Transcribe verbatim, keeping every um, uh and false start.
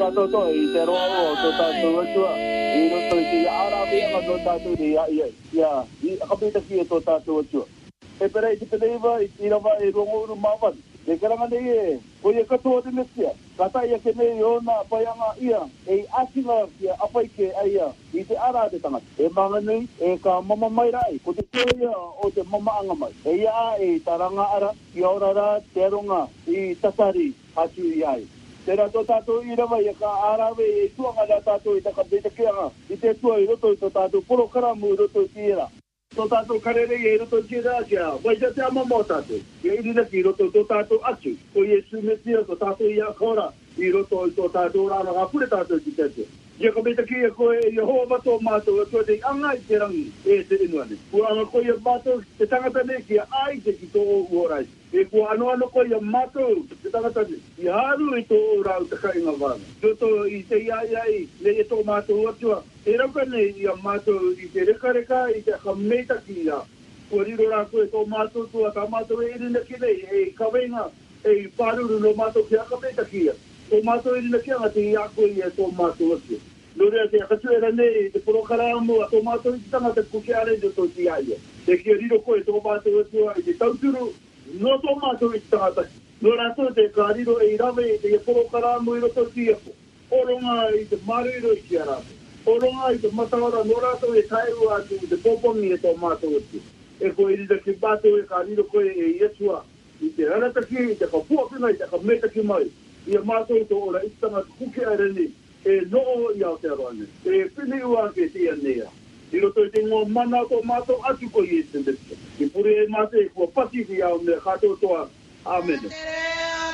Tato to i te roa o to tato atua i roto i te arabe anga to tato i ia ia ia i akapita ki to tato atua e pera i te peneiva i tira wa i rongo uru mawan e karanga nei e ko i katoa te mesia kata ia ke nei o na paianga ia e asinga kia apai ke aia i te ara te tangata e manga nei e ka mama mai rai ko te ia o te mama anga mai e ia e taranga ara i aurara te ronga i tatari atu i ai Tera to tato i rawa i ka arawe e tuanga da tato i taka beta keanga i te tua i roto i to tato polo karamu i roto i tira. To tato karere i roto i tira kia, wai te te ama mo tato. I irina ki roto i to tato atu. Ko i e sumetia to tato i a kora i roto i to tato rana ka pure tato i te te. Ia ka beta kia ko e hoa mato mato e tua te anga i te rangi e te inuane. Kua anga ko i a mato te tangata ne kia ai te ki to o uorai. E kua ano ano ko i a mato te tangata ne. I haru i to o rau te kainga wāna. Toto i te iai ai le e tō mato atua. E rauka nei i a mato i te reka reka i te hameita ki ia. Kua riro rā koe tō mato tua ka mato e irina ki nei e kawenga e i pāruru no mato ki a hameita ki ia. Tō mato e irina ki anga te i a koe i e tō mato atua. Lorea te akatuera nei te porokaramu a tō mato i te tangata kuke are i tō ti aia. Te kia riro koe tō mato atua i te tauturu no tō mato i te tangata. No rātou te kāriro e i rawe e te porokaramu i roto tiako. Oronga i te mariro i kia rātou. Oronga i te matawara no rātou e tairu atu i te popongi e tō mātou atu. E koe i rita ki bātou e kāriro koe e iesua i te harataki, i te kapuapina, i te kametaki mai. I a mātou i tō ora i tanga kuke areni e noo i Aotearoa. E pini ua ke tia nea. I roto i te ngō mana tō mātou atu koe i te ndeta. I pure e mātou e kua pati ki au mea kātou toa. Amen.